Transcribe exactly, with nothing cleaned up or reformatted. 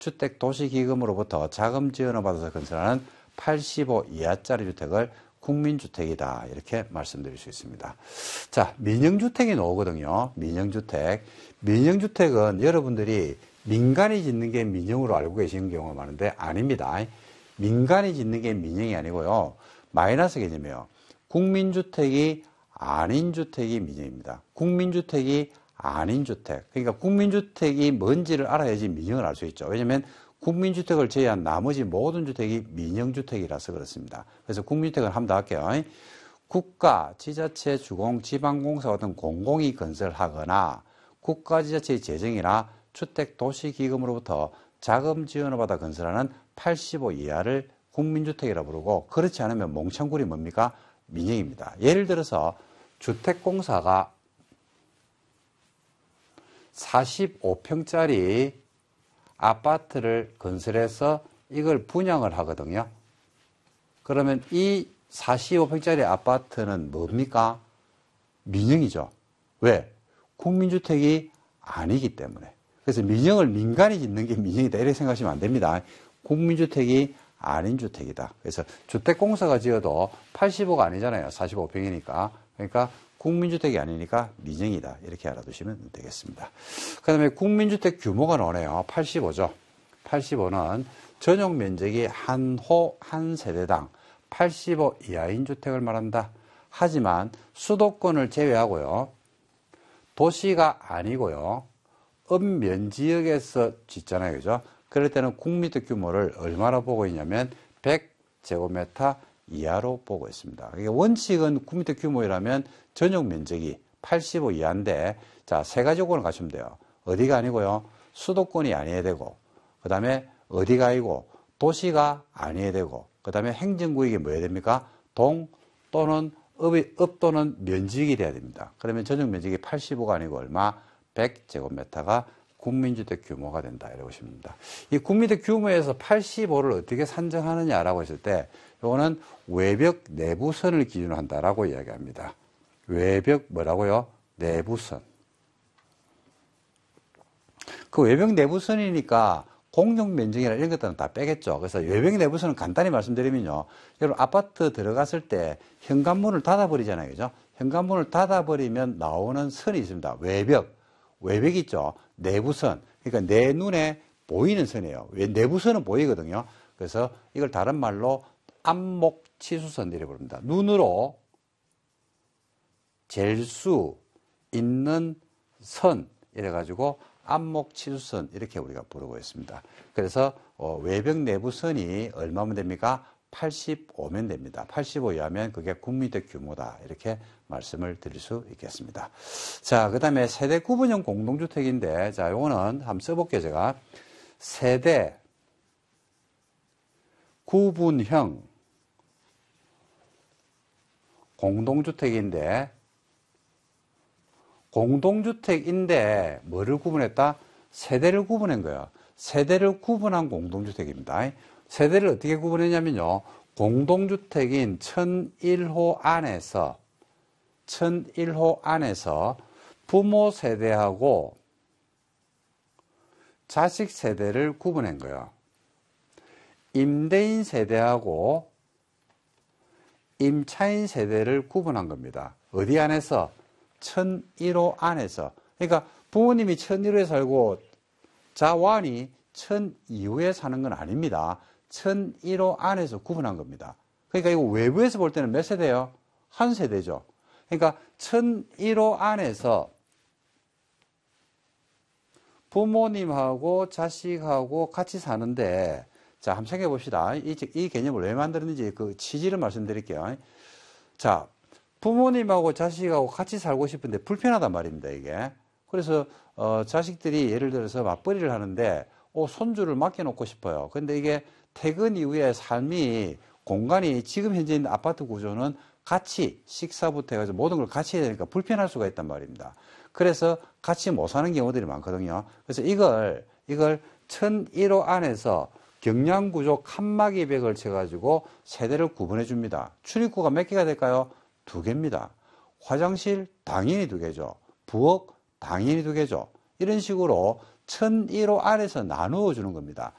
주택도시기금으로부터 자금 지원을 받아서 건설하는 팔십오 이하짜리 주택을 국민주택이다. 이렇게 말씀드릴 수 있습니다. 자, 민영주택이 나오거든요. 민영주택. 민영주택은 여러분들이 민간이 짓는 게 민영으로 알고 계시는 경우가 많은데 아닙니다. 민간이 짓는 게 민영이 아니고요. 마이너스 개념이에요. 국민주택이 아닌 주택이 민영입니다. 국민주택이 아닌 주택. 그러니까 국민주택이 뭔지를 알아야지 민영을 알 수 있죠. 왜냐하면 국민주택을 제외한 나머지 모든 주택이 민영주택이라서 그렇습니다. 그래서 국민주택을 한번 더 할게요. 국가, 지자체, 주공, 지방공사 같은 공공이 건설하거나 국가, 지자체의 재정이나 주택도시기금으로부터 자금 지원을 받아 건설하는 팔십오 이하를 국민주택이라고 부르고 그렇지 않으면 몽창굴이 뭡니까? 민영입니다. 예를 들어서 주택공사가 사십오 평짜리 아파트를 건설해서 이걸 분양을 하거든요. 그러면 이 사십오 평짜리 아파트는 뭡니까? 민영이죠. 왜? 국민주택이 아니기 때문에. 그래서 민영을 민간이 짓는 게 민영이다. 이렇게 생각하시면 안 됩니다. 국민주택이 아닌 주택이다. 그래서 주택공사가 지어도 팔십오가 아니잖아요. 사십오 평이니까. 그러니까 국민주택이 아니니까 민영이다. 이렇게 알아두시면 되겠습니다. 그 다음에 국민주택 규모가 나오네요. 팔십오죠. 팔십오는 전용 면적이 한 호, 한 세대당 팔십오 이하인 주택을 말한다. 하지만 수도권을 제외하고요. 도시가 아니고요. 읍면지역에서 짓잖아요. 그죠? 그럴 때는 국민주택 규모를 얼마나 보고 있냐면 백 제곱미터 이하로 보고 있습니다. 그러니까 원칙은 국민주택 규모이라면 전용 면적이 팔십오 이하인데, 자, 세 가지 요건을 갖추면 돼요. 어디가 아니고요. 수도권이 아니어야 되고, 그 다음에 어디가 아니고, 도시가 아니어야 되고, 그 다음에 행정구역이 뭐여야 됩니까? 동 또는 읍이, 읍 또는 면적이 돼야 됩니다. 그러면 전용 면적이 팔십오가 아니고 얼마? 백 제곱미터가 국민주택 규모가 된다. 이라고 보시면 됩니다. 이 국민주택 규모에서 팔십오를 어떻게 산정하느냐라고 했을 때, 이거는 외벽 내부선을 기준으로 한다라고 이야기합니다. 외벽 뭐라고요? 내부선. 그 외벽 내부선이니까 공용 면적이나 이런 것들은 다 빼겠죠. 그래서 외벽 내부선은 간단히 말씀드리면요. 여러분 아파트 들어갔을 때 현관문을 닫아버리잖아요. 그죠? 현관문을 닫아버리면 나오는 선이 있습니다. 외벽. 외벽 있죠. 내부선. 그러니까 내 눈에 보이는 선이에요. 내부선은 보이거든요. 그래서 이걸 다른 말로 안목치수선 이라고 부릅니다. 눈으로 잴 수 있는 선 이래가지고 안목치수선 이렇게 우리가 부르고 있습니다. 그래서 어, 외벽 내부선이 얼마면 됩니까? 팔십오면 됩니다. 팔십오 이하면 그게 국민주택 규모다. 이렇게 말씀을 드릴 수 있겠습니다. 자, 그 다음에 세대 구분형 공동주택인데, 자, 요거는 한번 써볼게요, 제가. 세대 구분형 공동주택인데, 공동주택인데, 뭐를 구분했다? 세대를 구분한 거예요. 세대를 구분한 공동주택입니다. 세대를 어떻게 구분했냐면요. 공동주택인 천일 호 안에서, 천일 호 안에서 부모 세대하고 자식 세대를 구분한 거예요. 임대인 세대하고 임차인 세대를 구분한 겁니다. 어디 안에서? 천일 호 안에서. 그러니까 부모님이 천일 호에 살고 자완이 천이 호에 사는 건 아닙니다. 천일 호 안에서 구분한 겁니다. 그러니까 이거 외부에서 볼 때는 몇 세대예요? 한 세대죠. 그러니까 천일 호 안에서 부모님하고 자식하고 같이 사는데, 자, 한번 생각해 봅시다. 이, 이 개념을 왜 만들었는지 그 취지를 말씀드릴게요. 자, 부모님하고 자식하고 같이 살고 싶은데 불편하단 말입니다, 이게. 그래서, 어, 자식들이 예를 들어서 맞벌이를 하는데, 어, 손주를 맡겨놓고 싶어요. 근데 이게 퇴근 이후에 삶이, 공간이 지금 현재 있는 아파트 구조는 같이 식사부터 해가지고 모든 걸 같이 해야 되니까 불편할 수가 있단 말입니다. 그래서 같이 못 사는 경우들이 많거든요. 그래서 이걸, 이걸 천일 호 안에서 경량구조 칸막이 벽을 쳐가지고 세대를 구분해 줍니다. 출입구가 몇 개가 될까요? 두 개입니다. 화장실 당연히 두 개죠. 부엌 당연히 두 개죠. 이런 식으로 천일 호 안에서 나누어 주는 겁니다.